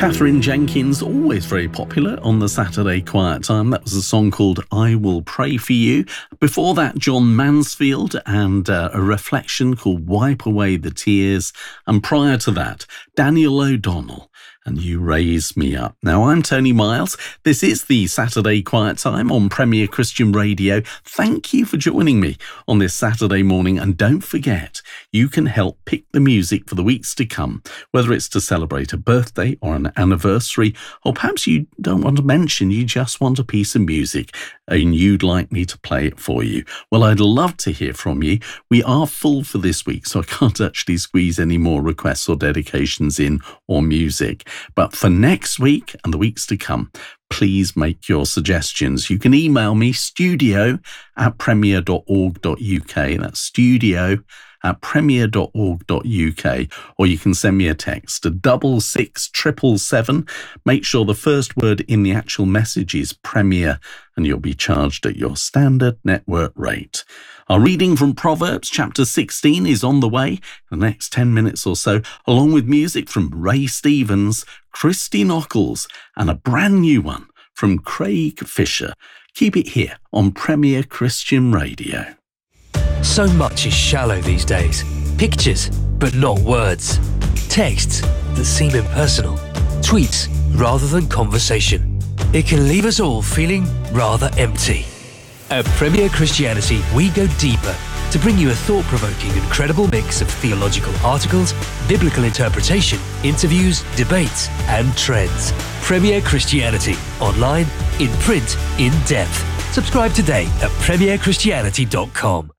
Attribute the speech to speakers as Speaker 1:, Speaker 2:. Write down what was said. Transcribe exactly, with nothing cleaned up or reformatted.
Speaker 1: Catherine Jenkins, always very popular on the Saturday Quiet Time. That was a song called I Will Pray For You. Before that, John Mansfield and uh, a reflection called Wipe Away the Tears. And prior to that, Daniel O'Donnell and You Raise Me Up. Now, I'm Tony Miles. This is the Saturday Quiet Time on Premier Christian Radio. Thank you for joining me on this Saturday morning. And don't forget, you can help pick the music for the weeks to come, whether it's to celebrate a birthday or an anniversary, or perhaps you don't want to mention, you just want a piece of music and you'd like me to play it for you. Well, I'd love to hear from you. We are full for this week, so I can't actually squeeze any more requests or dedications in or music. But for next week and the weeks to come, please make your suggestions. You can email me, studio at premier dot org dot uk. That's studio at premier dot org dot uk, or you can send me a text to double six triple seven. Make sure the first word in the actual message is Premier, and you'll be charged at your standard network rate. Our reading from Proverbs chapter sixteen is on the way in the next ten minutes or so, along with music from Ray Stevens, Christy Nockels, and a brand new one from Craig Fisher. Keep it here on Premier Christian Radio.
Speaker 2: So much is shallow these days. Pictures, but not words. Texts that seem impersonal. Tweets rather than conversation. It can leave us all feeling rather empty. At Premier Christianity, we go deeper to bring you a thought-provoking and credible mix of theological articles, biblical interpretation, interviews, debates, and trends. Premier Christianity. Online, in print, in depth. Subscribe today at premier christianity dot com.